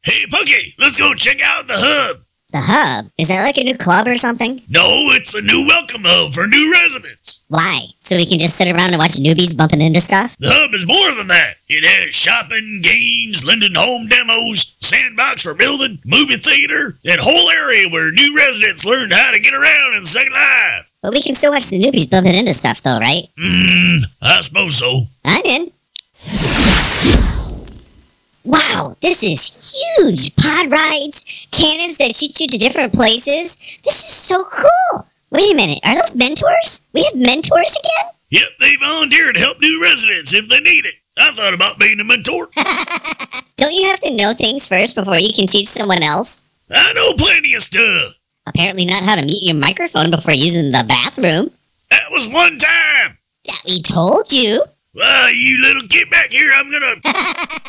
Hey, Punky, let's go check out the hub. The hub? Is that like a new club or something? No, it's a new welcome hub for new residents. Why? So we can just sit around and watch newbies bumping into stuff? The hub is more than that. It has shopping, games, lending home demos, sandbox for building, movie theater, and whole area where new residents learn how to get around in Second Life. But we can still watch the newbies bumping into stuff though, right? I suppose so. I'm in. Wow, this is huge! Pod rides, cannons that shoot you to different places. This is so cool! Wait a minute, are those mentors? We have mentors again? Yep, they volunteer to help new residents if they need it. I thought about being a mentor. Don't you have to know things first before you can teach someone else? I know plenty of stuff. Apparently not how to mute your microphone before using the bathroom. That was one time. That we told you. Well, you little get back here, I'm gonna...